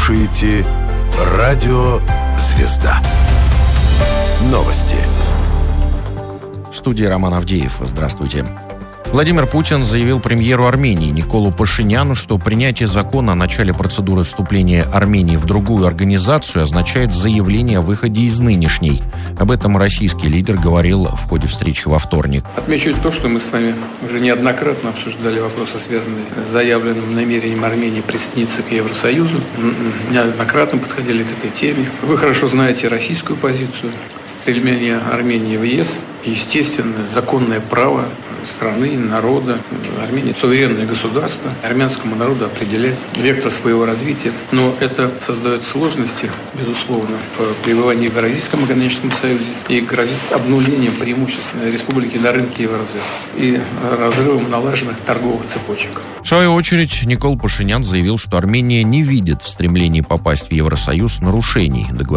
слушаете «Радио Звезда». Новости. В студии Роман Авдеев. Здравствуйте. Владимир Путин заявил премьеру Армении Николу Пашиняну, что принятие закона о начале процедуры вступления Армении в другую организацию означает заявление о выходе из нынешней. Об этом российский лидер говорил в ходе встречи во вторник. Отмечу то, что мы с вами уже неоднократно обсуждали вопросы, связанные с заявленным намерением Армении присоединиться к Евросоюзу. Неоднократно подходили к этой теме. Вы хорошо знаете российскую позицию. Стремление Армении в ЕС, естественно, законное право страны, народа. Армения – суверенное государство. Армянскому народу определять вектор своего развития. Но это создает сложности, безусловно, в пребывании в Евразийском экономическом союзе и грозит обнулением преимуществ республики на рынке Евразес и разрывом налаженных торговых цепочек. В свою очередь, Никол Пашинян заявил, что Армения не видит в стремлении попасть в Евросоюз нарушений.